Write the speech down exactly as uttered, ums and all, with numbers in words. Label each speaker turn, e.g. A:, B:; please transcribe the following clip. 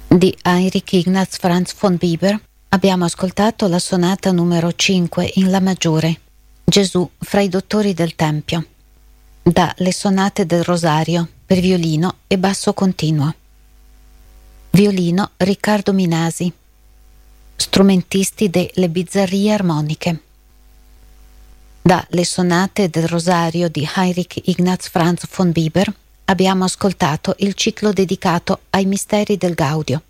A: Di Heinrich Ignaz Franz von Bieber abbiamo ascoltato la sonata numero cinque in La maggiore, Gesù fra i dottori del Tempio, da Le sonate del Rosario per violino e basso continuo. Violino Riccardo Minasi, strumentisti de Le bizzarrie armoniche. Da Le sonate del Rosario di Heinrich Ignaz Franz von Bieber abbiamo ascoltato il ciclo dedicato ai misteri del Gaudio.